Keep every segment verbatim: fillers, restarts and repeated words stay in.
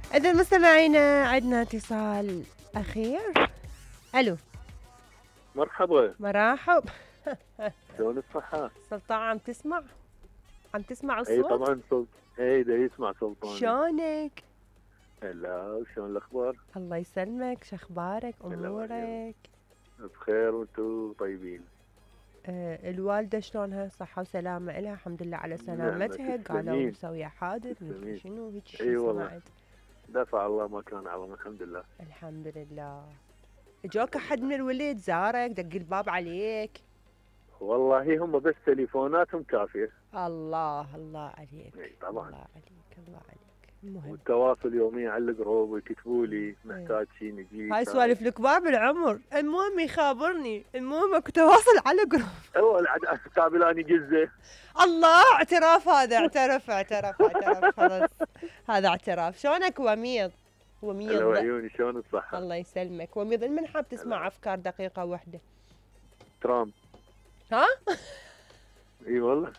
إذا مستمعينا عندنا اتصال أخير. ألو. مرحبا. مرحب. شلون الصحة؟ سلطان عم تسمع؟ عم تسمع الصوت؟ اي طبعا صوت. اي دا يسمع سلطان. شلونك؟ هلا، شلون الاخبار؟ الله يسلمك، شخبارك امورك؟ بخير وانتم طيبين؟ آه الوالدة شلونها؟ صحة وسلامة إلها؟ الحمد لله على سلامتها. قالوا مسوية حادث مدري شنو هيك شيء. اي والله دفع الله ما كان عظم. الحمد لله الحمد لله. اجوك احد من الولد زارك دق الباب عليك؟ والله هم بس تليفوناتهم كافيه. الله الله عليك. اي طبعا. الله عليك الله عليك. المهم والتواصل يوميا على الجروب ويكتبوا لي محتاج شيء نجي. هاي سوالف الكبار بالعمر. المهم يخابرني، المهم اكو تواصل على جروب. هو قابلاني جزه. الله اعتراف هذا. اعترف اعترف اعترف خلاص. هذا اعتراف. شلونك وميض؟ وميض هلا وعيوني، شلون الصحة؟ الله يسلمك. وميض من حاب تسمع افكار دقيقة واحدة؟ ترامب. ها؟ اي والله.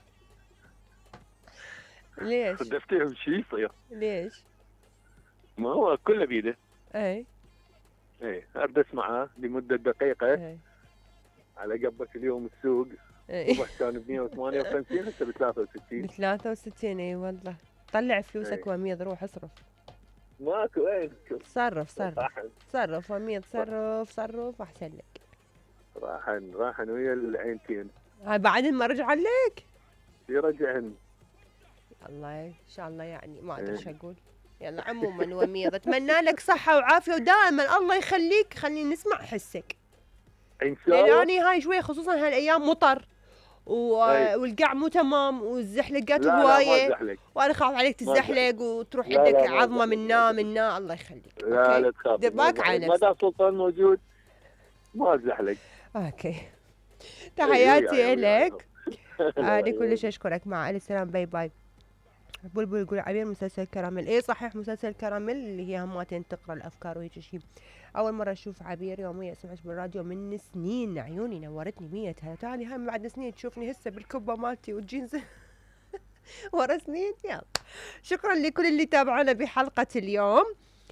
ليش؟ دفتهم شيء يصير. ليش؟ ما هو كله بيده. اي اي ارد اسمعه لمده دقيقه. اي على قبك اليوم السوق الصبح كان ب مية وثمانية وخمسين هسه ب ثلاثة وستين. ب ثلاثة وستين. اي والله. طلع فلوسك وميض، روح اصرف. ماكو وين. صرف صرف صرف وميض، صرف صرف احسن لك. راحن راحن ويا العينتين. هاي بعد ما رجع لك؟ يرجعن. الله ان شاء الله، يعني ما ادري ايش اقول. يلا عموما وميض اتمنى لك صحة وعافية ودائما الله يخليك خلينا نسمع حسك. ان شاء الله. لأن هاي شوية خصوصا هالايام مطر و... والقاع مو تمام والزحلقات هواية، وانا خاف عليك تزحلق وتروح عندك عظمة منا منا. الله يخليك. لا لا تخاف. دير بالك على نفسك. ما دام سلطان موجود ما ازحلق. اوكي. تحياتي لك. انا كلش اشكرك. مع الف سلامة. باي باي. بلبل يقول عبير مسلسل كراميل. ايه صحيح مسلسل كراميل اللي هي هماتين تقرا الافكار وهيك شيء. اول مره اشوف عبير يوميا اسمعك بالراديو من سنين. عيوني نورتني مية هلا. تاني هاي بعد سنين تشوفني هسه بالكبه مالتي والجينز ورا سنين. يلا شكرا لكل اللي تابعونا بحلقه اليوم.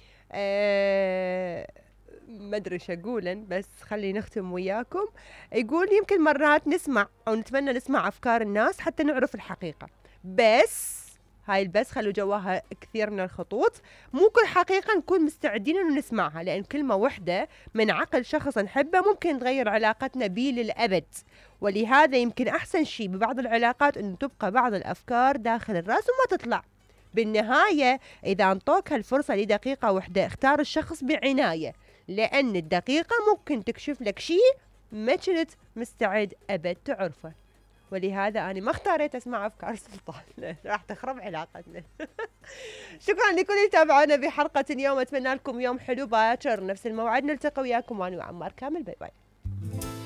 أه ما ادري ايش اقول بس خلينا نختم وياكم. يقول يمكن مرات نسمع او نتمنى نسمع افكار الناس حتى نعرف الحقيقه، بس هاي البس خلوا جواها كثير من الخطوط. مو كل حقيقة نكون مستعدين انه نسمعها، لان كلمة وحدة من عقل شخص نحبه ممكن تغير علاقتنا بيه للأبد. ولهذا يمكن احسن شيء ببعض العلاقات انه تبقى بعض الافكار داخل الراس وما تطلع. بالنهاية اذا انطوك هالفرصة لدقيقة وحدة اختار الشخص بعناية، لان الدقيقة ممكن تكشف لك شيء ما كنت مستعد ابد تعرفه. ولهذا أنا ما اختاريت أسمع أفكار سلطان راح تخرب علاقتنا. شكرا لكل اللي تابعونا بحلقة اليوم. أتمنى لكم يوم حلو. باكر نفس الموعد نلتقي وياكم أنا وعمار كامل. باي باي.